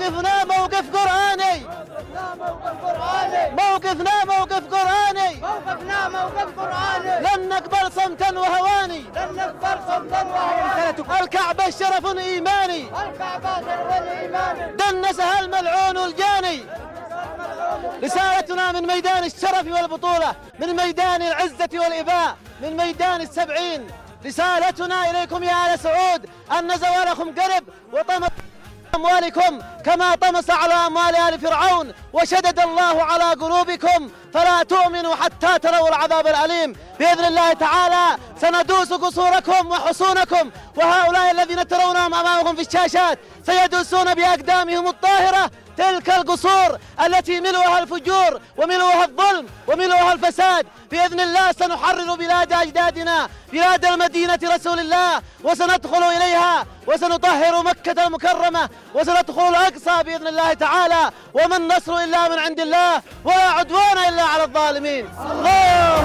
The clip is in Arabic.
موقفنا موقف قرآني، موقفنا موقف قرآني، موقفنا موقف قرآني، لن نقبل صمتا وهواني، لن نقبل صمتا وهواني. الكعبة شرف إيماني، الكعبة شرف الإيمان، دنسها الملعون الجاني. رسالتنا من ميدان الشرف والبطولة، من ميدان العزة والإباء، من ميدان السبعين. رسالتنا إليكم يا آل سعود أن زوالكم قرب وطمس أموالكم كما طمس على أموال آل فرعون، وشدد الله على قلوبكم فلا تؤمنوا حتى تروا العذاب الأليم. بإذن الله تعالى سندوس قصوركم وحصونكم، وهؤلاء الذين ترونهم أمامكم في الشاشات سيدوسون بأقدامهم الطاهرة تلك القصور التي ملؤها الفجور وملؤها الظلم وملؤها الفساد. بإذن الله سنحرر بلاد أجدادنا، بلاد المدينة رسول الله، وسندخل إليها وسنطهر مكة المكرمة وسندخل الأقصى بإذن الله تعالى. وما النصر إلا من عند الله، ولا عدوان إلا على الظالمين. الله